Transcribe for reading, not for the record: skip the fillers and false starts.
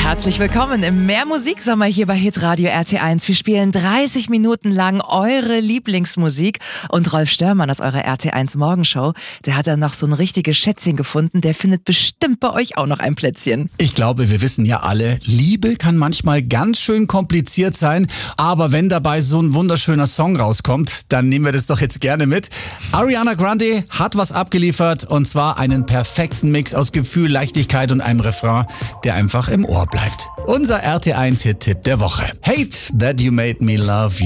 Herzlich willkommen im Mehr Musiksommer hier bei Hitradio RT1. Wir spielen 30 Minuten lang eure Lieblingsmusik und Rolf Störmann aus eurer RT1 Morgenshow, der hat dann noch so ein richtiges Schätzchen gefunden, der findet bestimmt bei euch auch noch ein Plätzchen. Ich glaube, wir wissen ja alle, Liebe kann manchmal ganz schön kompliziert sein, aber wenn dabei so ein wunderschöner Song rauskommt, dann nehmen wir das doch jetzt gerne mit. Ariana Grande hat was abgeliefert und zwar einen perfekten Mix aus Gefühl, Leichtigkeit und einem Refrain, der einfach im Ohr bleibt. Unser RT1-Hit-Tipp der Woche. Hate That You Made Me Love You.